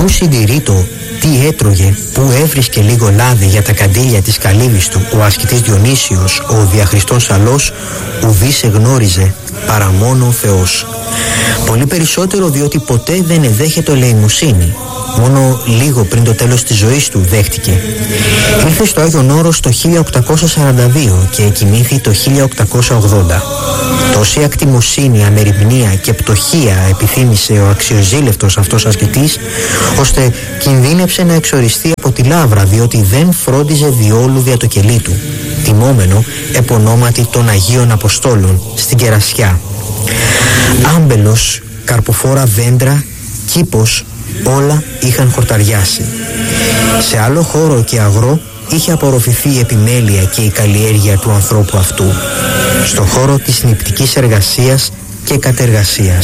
Πού συντηρείτο, τι έτρωγε, πού έβρισκε λίγο λάδι για τα καντήλια της καλύβης του ο ασκητής Διονύσιος, ο διαχριστών Σαλός, ουδή σε γνώριζε παρά μόνο ο Θεός. Πολύ περισσότερο διότι ποτέ δεν εδέχεται ελεημοσύνη. Μόνο λίγο πριν το τέλος της ζωής του δέχτηκε. Ήρθε στο Άγιον Όρος το 1842 και εκοιμήθη το 1880. Τόση ακτιμοσύνη, αμεριμνία και πτωχία επιθύμησε ο αξιοζήλευτος αυτός ασκητής, ώστε κινδύνεψε να εξοριστεί από τη λάβρα, διότι δεν φρόντιζε διόλου δια το κελί του, τιμόμενο επωνόματι των Αγίων Αποστόλων στην Κερασιά. Άμπελος, καρποφόρα δέντρα, κήπος, όλα είχαν χορταριάσει. Σε άλλο χώρο και αγρό είχε απορροφηθεί η επιμέλεια και η καλλιέργεια του ανθρώπου αυτού, στον χώρο της νηπτικής εργασίας και κατεργασίας.